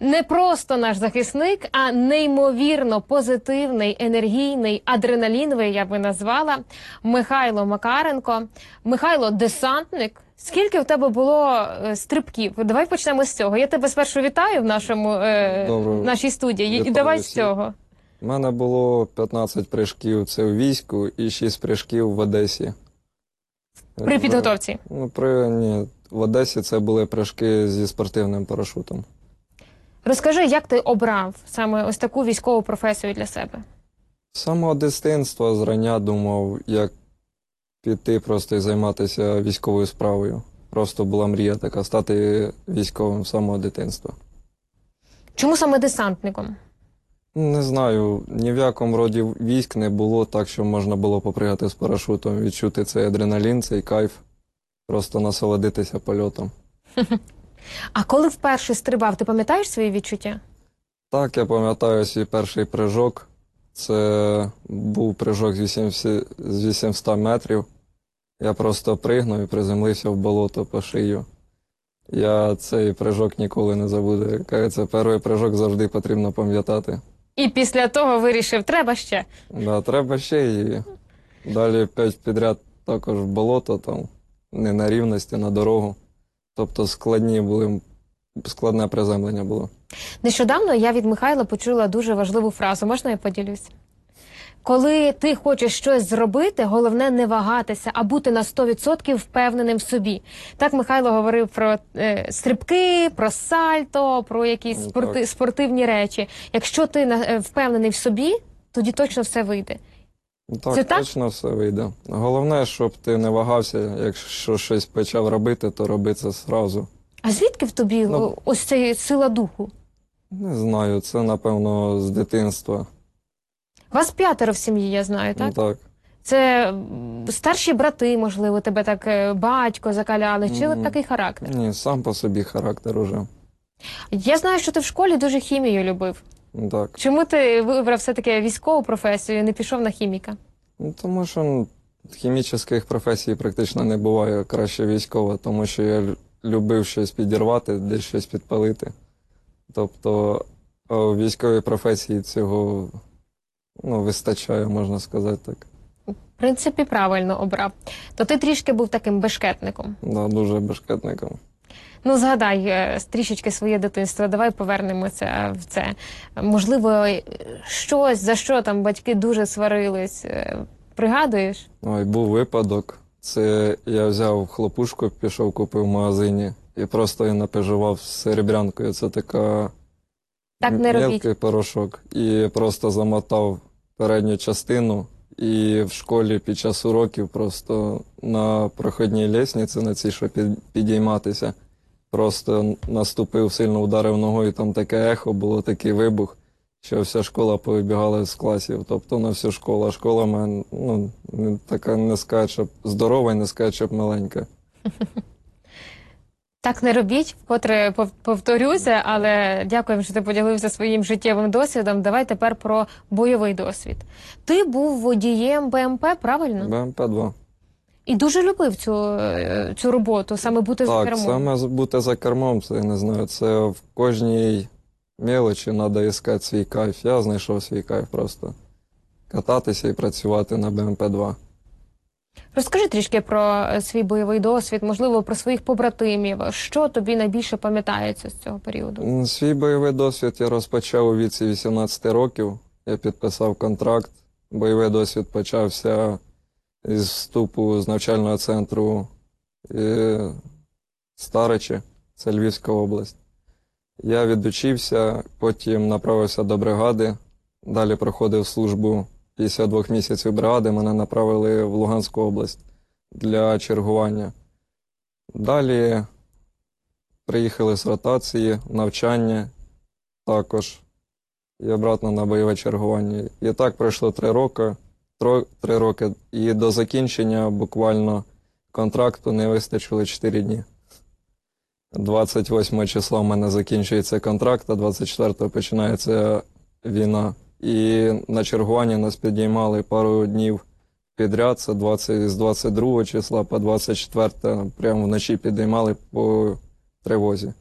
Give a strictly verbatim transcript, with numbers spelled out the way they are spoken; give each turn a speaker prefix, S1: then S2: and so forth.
S1: Не просто наш захисник, а неймовірно позитивний, енергійний, адреналіновий, я би назвала, Михайло Макаренко. Михайло – десантник. Скільки в тебе було е, стрибків? Давай почнемо з цього. Я тебе спершу вітаю в нашому, е, в нашій студії. І давай з цього.
S2: У мене було п'ятнадцять прыжків це у війську і шість прыжків в Одесі.
S1: При підготовці?
S2: Ну, при, ні, в Одесі це були прыжки зі спортивним парашутом.
S1: Розкажи, як ти обрав саме ось таку військову професію для себе?
S2: З самого дитинства, зрання думав, як піти просто і займатися військовою справою. Просто була мрія така, стати військовим з самого дитинства.
S1: Чому саме десантником?
S2: Не знаю, ні в якому роді військ не було так, що можна було попригати з парашутом, відчути цей адреналін, цей кайф, просто насолодитися польотом.
S1: А коли вперше стрибав, ти пам'ятаєш свої відчуття?
S2: Так, я пам'ятаю свій перший прыжок. Це був прыжок з вісімсот метрів. Я просто пригнув і приземлився в болото по шию. Я цей прыжок ніколи не забуду. Це перший прыжок завжди потрібно пам'ятати.
S1: І після того вирішив, треба ще?
S2: Да, треба ще і далі п'ять підряд також в болото, там, не на рівності, на дорогу. Тобто складні були, складне приземлення було.
S1: Нещодавно я від Михайла почула дуже важливу фразу. Можна я поділюсь? Коли ти хочеш щось зробити, головне не вагатися, а бути на сто відсотків впевненим в собі. Так Михайло говорив про е, стрибки, про сальто, про якісь
S2: ну,
S1: спорти, спортивні речі. Якщо ти е, впевнений в собі, тоді точно все вийде.
S2: Так,
S1: Це
S2: точно
S1: так?
S2: все вийде. Головне, щоб ти не вагався, якщо щось почав робити, то роби це зразу.
S1: А звідки в тобі
S2: ну,
S1: ось ця сила духу?
S2: Не знаю, це, напевно, з дитинства.
S1: Вас п'ятеро в сім'ї, я знаю, так?
S2: Ну, так.
S1: Це старші брати, можливо, тебе так батько закаляли, чи
S2: Mm.
S1: такий характер?
S2: Ні, сам по собі характер уже.
S1: Я знаю, що ти в школі дуже хімію любив.
S2: Ну, так.
S1: Чому ти вибрав все-таки військову професію і не пішов на хіміка?
S2: Ну, тому що ну, хімічних професій практично не буває, краще військова, тому що я любив щось підірвати, десь щось підпалити. Тобто у військовій професії цього ну, вистачає, можна сказати так.
S1: В принципі, правильно обрав. То ти трішки був таким бешкетником.
S2: Да, дуже бешкетником.
S1: Ну, згадай трішечки своє дитинство, давай повернемося в це. Можливо, щось, за що там батьки дуже сварились, пригадуєш?
S2: Ой, був випадок. Це я взяв хлопушку, пішов, купив в магазині і просто її напежував з серебрянкою. Це така
S1: так не
S2: мілкий порошок. І просто замотав передню частину. І в школі під час уроків просто на проходній лестниці, на цій, що під, підійматися, просто наступив, сильно ударив ногою, там таке ехо, було такий вибух, що вся школа повибігала з класів. Тобто на всю школу. А школа в мене ну, така, не скажу, щоб здорова і не скажу, щоб маленька.
S1: Так не робіть, вкотре повторюся, але дякуємо, що ти поділився своїм життєвим досвідом. Давай тепер про бойовий досвід. Ти був водієм Б М Пе, правильно?
S2: Б М Пе два.
S1: І дуже любив цю, цю роботу, саме бути
S2: так,
S1: за кермом.
S2: Так, саме бути за кермом, це я не знаю, це в кожній мелочі треба іскати свій кайф. Я знайшов свій кайф просто. Кататися і працювати на Б М Пе два.
S1: Розкажи трішки про свій бойовий досвід, можливо, про своїх побратимів. Що тобі найбільше пам'ятається з цього періоду?
S2: Свій бойовий досвід я розпочав у віці вісімнадцяти років. Я підписав контракт. Бойовий досвід почався із вступу з навчального центру Старичі, це Львівська область. Я відучився, потім направився до бригади, далі проходив службу після двох місяців бригади, мене направили в Луганську область для чергування. Далі приїхали з ротації, навчання також і обратно на бойове чергування. І так пройшло три роки, три роки, і до закінчення буквально контракту не вистачило чотири дні. двадцять восьмого числа в мене закінчується контракт, а двадцять четвертого починається війна. І на чергування нас підіймали пару днів підряд, це двадцять, з двадцять другого числа по двадцять четверте, прямо вночі підіймали по тривозі.